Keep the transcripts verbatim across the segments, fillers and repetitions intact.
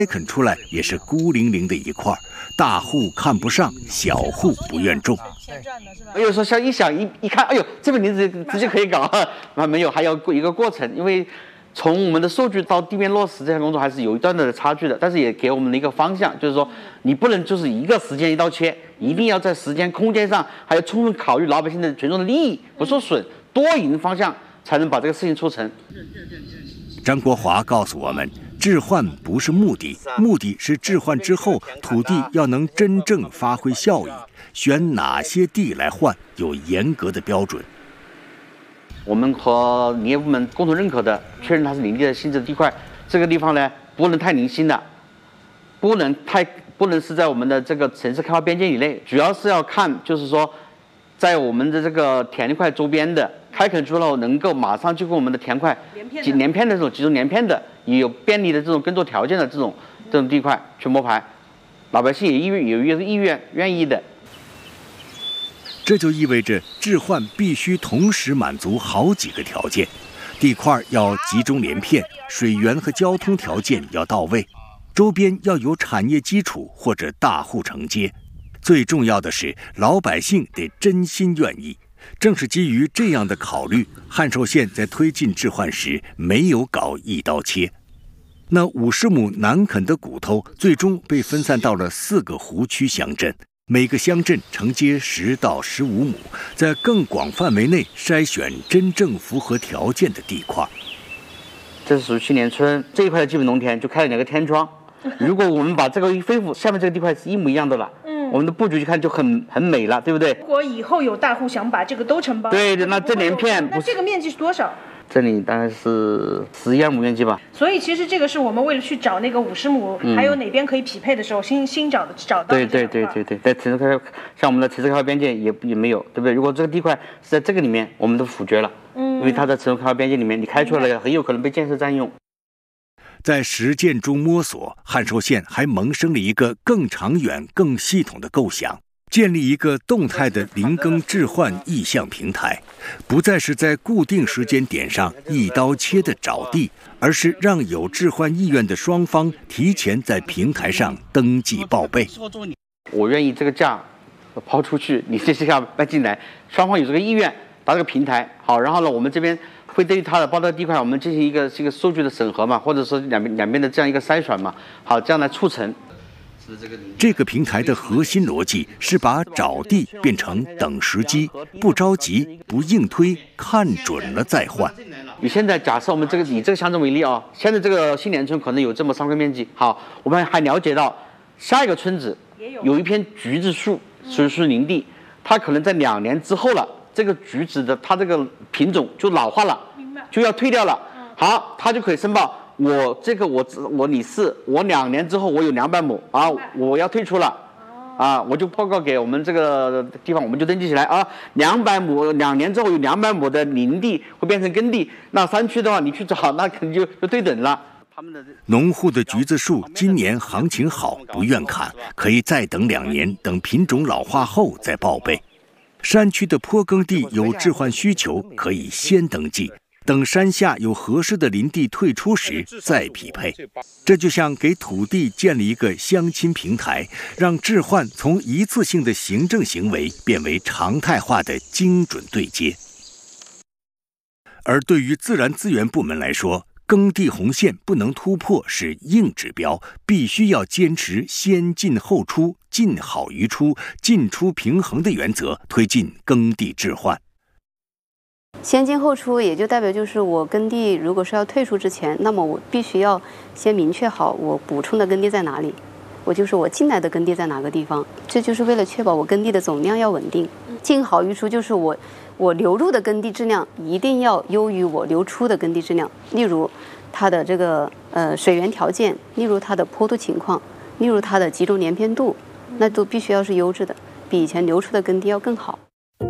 开垦出来也是孤零零的一块，大户看不上，小户不愿种。 有时候想一想一一看，哎呦，这个林子直接可以搞啊，没有，还要一个过程，因为从我们的数据到地面落实这项工作还是有一段的差距的，但是也给我们的一个方向，就是说你不能就是一个时间一刀切，一定要在时间空间上还要充分考虑老百姓的群众的利益不受损，多赢方向才能把这个事情促成。 张国华告诉我们，置换不是目的，目的是置换之后土地要能真正发挥效益，选哪些地来换有严格的标准。 我们和林业部门共同认可的，确认它是林地的性质的地块，这个地方呢不能太零星的，不能太不能是在我们的这个城市开发边界以内，主要是要看就是说，在我们的这个田地块周边的开垦出后，能够马上就跟我们的田块连连片的这种集中连片的，也有便利的这种耕作条件的这种这种地块去摸排，老百姓也意愿有意意愿愿意的。 这就意味着置换必须同时满足好几个条件：地块要集中连片，水源和交通条件要到位，周边要有产业基础或者大户承接，最重要的是老百姓得真心愿意。正是基于这样的考虑，汉寿县在推进置换时没有搞一刀切。那五十亩难垦的骨头最终被分散到了四个湖区乡镇，每个乡镇承接十到十五亩，在更广范围内筛选真正符合条件的地块。 这是属于青年村这一块的基本农田，就开了两个天窗。如果我们把这个一恢复，下面这个地块是一模一样的了。嗯，我们的布局去看就很很美了，对不对？ 如果以后有大户想把这个都承包， 对的，那这连片， 那这个面积是多少？ 这里大概是十一二亩面积吧。 所以其实这个是我们为了去找那个五十亩，嗯、还有哪边可以匹配的时候，新新找的找到的。 对对对对对，在城市开像我们的城市开发边界也也没有，对不对？如果这个地块是在这个里面，我们都否决了，嗯，因为它在城市开发边界里面，你开出来了，很有可能被建设占用。 在实践中摸索，汉寿县还萌生了一个更长远、更系统的构想，建立一个动态的林耕置换意向平台，不再是在固定时间点上一刀切的找地，而是让有置换意愿的双方提前在平台上登记报备。 我愿意这个价抛出去，你这下卖进来，双方有这个意愿，打这个平台好，然后呢，我们这边会对于它的报道地块，我们进行一个这个数据的审核嘛，或者说两边两边的这样一个筛选嘛，好，这样来促成。 这个平台的核心逻辑是把找地变成等时机，不着急，不硬推，看准了再换。 你现在假设我们这个以这个乡镇为例啊，现在这个新年村可能有这么三块面积，好，我们还了解到下一个村子有一片橘子树，属于是林地，它可能在两年之后了，这个橘子的它这个品种就老化了，就要退掉了，好，它就可以申报。我这个我我李四，我两年之后我有两百亩啊，我要退出了，啊，我就报告给我们这个地方，我们就登记起来啊，两百亩两年之后有两百亩的林地会变成耕地，那山区的话你去找，那肯定就就对等了。 农户的橘子树今年行情好，不愿砍，可以再等两年，等品种老化后再报备。山区的坡耕地有置换需求，可以先登记。等山下有合适的林地退出时再匹配，这就像给土地建立一个相亲平台，让置换从一次性的行政行为变为常态化的精准对接。而对于自然资源部门来说，耕地红线不能突破是硬指标，必须要坚持先进后出、进好于出、进出平衡的原则，推进耕地置换。 先进后出，也就代表就是我耕地如果是要退出之前，那么我必须要先明确好我补充的耕地在哪里，我就是我进来的耕地在哪个地方，这就是为了确保我耕地的总量要稳定。进好于出就是我我流入的耕地质量一定要优于我流出的耕地质量，例如它的这个呃水源条件，例如它的坡度情况，例如它的集中连片度，那都必须要是优质的，比以前流出的耕地要更好。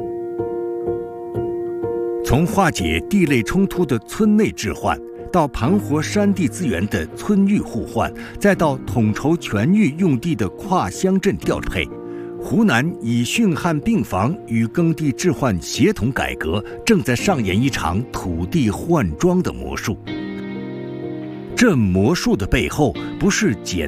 从化解地类冲突的村内置换，到盘活山地资源的村域互换，再到统筹全域用地的跨乡镇调配，湖南以汛旱病防与耕地置换协同改革，正在上演一场土地换庄的魔术。这魔术的背后，不是简